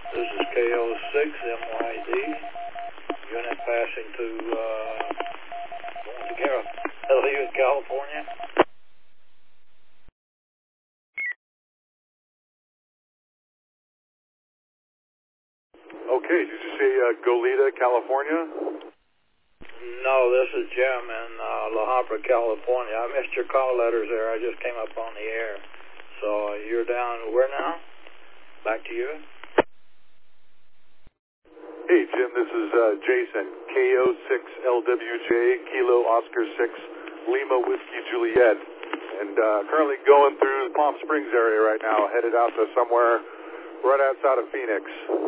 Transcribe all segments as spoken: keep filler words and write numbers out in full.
This is K O six M Y D. Unit passing to, uh, going to Carolina, California. Okay, did you say uh, Goleta, California? No, this is Jim in uh, La Habra, California. I missed your call letters there. I just came up on the air. So uh, you're down where now? Back to you. Hey, Jim, this is uh, Jason, K O six L W J, Kilo Oscar six, Lima Whiskey Juliet, and uh, currently going through the Palm Springs area right now, headed out to somewhere right outside of Phoenix.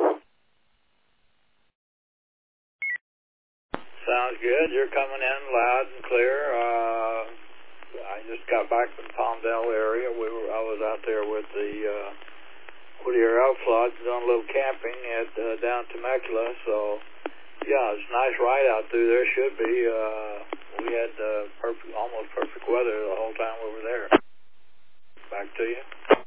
Sounds good. You're coming in loud and clear. Uh, I just got back from Palmdale area. We were, I was out there with the uh, Whittier Elks Lodge, doing a little camping at uh, down Temecula. So, yeah, it's a nice ride out through there. Should be. Uh, we had uh, perfect, almost perfect weather the whole time we were there. Back to you.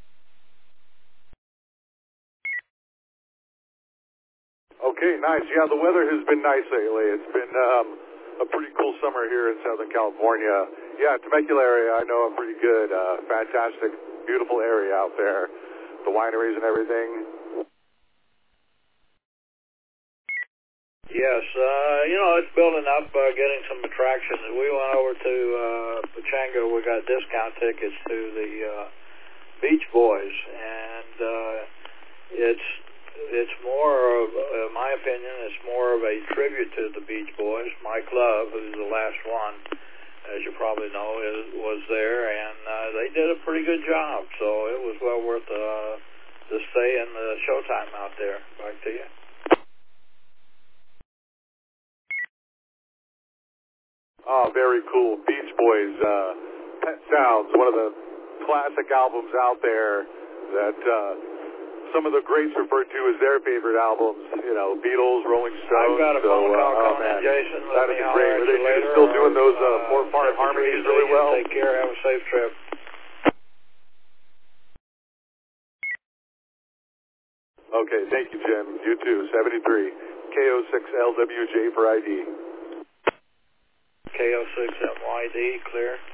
Okay, nice. Yeah, the weather has been nice lately. It's been um, a pretty cool summer here in Southern California. Yeah, Temecula area I know I'm pretty good. Uh, fantastic, beautiful area out there. The wineries and everything. Yes, uh, you know, it's building up, uh, getting some attraction. We went over to uh, Pechanga. We got discount tickets to the uh, Beach Boys, and uh, it's it's more of, in my opinion, it's more of a tribute to the Beach Boys. Mike Love, who's the last one, as you probably know, is, was there, and uh, they did a pretty good job. So it was well worth uh, the stay and the showtime out there. Back to you. Oh, very cool. Beach Boys, uh, Pet Sounds, one of the classic albums out there that uh, some of the greats refer to as their favorite albums. You know, Beatles, Rolling Stones. I've got a so, phone call uh, coming oh, in, Jason. Let That'd me be holler great. at Are you they later. still doing those uh, uh, four-part harmonies really well? Take care. Have a safe trip. Okay, thank you, Jim. You too. seventy-three. K O six L W J for I D. K O six M Y D, clear.